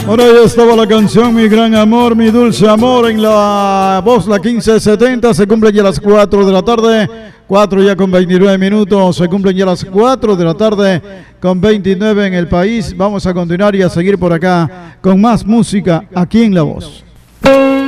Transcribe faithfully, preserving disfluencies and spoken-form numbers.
Ahora ya estaba la canción Mi Gran Amor, Mi Dulce Amor en la voz, la quince setenta. Se cumplen ya las cuatro de la tarde, cuatro ya con veintinueve minutos. Se cumplen ya las cuatro de la tarde con veintinueve en el país. Vamos a continuar y a seguir por acá con más música aquí en La Voz.